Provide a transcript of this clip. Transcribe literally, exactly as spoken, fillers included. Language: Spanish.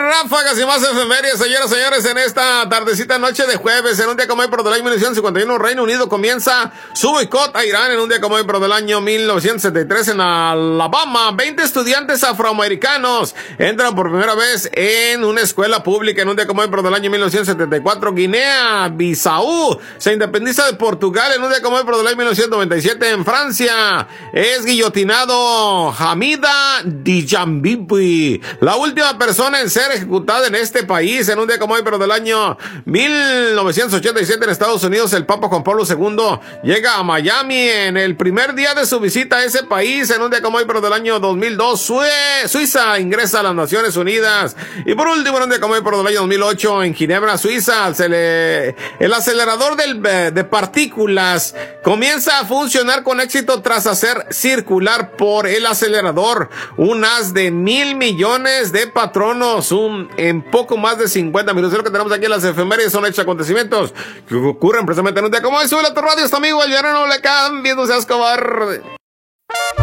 ráfagas y más efemérides, señoras y señores, en esta tardecita noche de jueves, en un día como hoy, pero del año mil novecientos cincuenta y uno, Reino Unido comienza su boicot a Irán. En un día como hoy, pero del año mil novecientos setenta y tres, en Alabama, veinte estudiantes afroamericanos entran por primera vez en una escuela pública. En un día como hoy, pero del año mil novecientos setenta y cuatro, Guinea Bissau se independiza de Portugal. En un día como hoy, pero del año mil novecientos noventa y siete, en Francia es guillotinado Hamida Djambibi, la última persona en ser ejecutada en este país. En un día como hoy, pero del año mil novecientos ochenta y siete, en Estados Unidos, el Papa Juan Pablo segundo llega a Miami en el primer día de su visita a ese país. En un día como hoy, pero del año dos mil dos, Sue Suiza ingresa a las Naciones Unidas. Y por último, en un día como hoy, pero del año dos mil ocho, en Ginebra, Suiza, se le, el acelerador del, de partículas comienza a funcionar con éxito tras hacer circular por el acelerador un haz de mil millones de patronos un, en poco más de cincuenta minutos. Es lo que tenemos aquí en las efemérides, son hechos acontecimientos que ocurren precisamente en un día como hoy. Sube a tu radio, este amigo, el verano le cambia, no seas cobarde.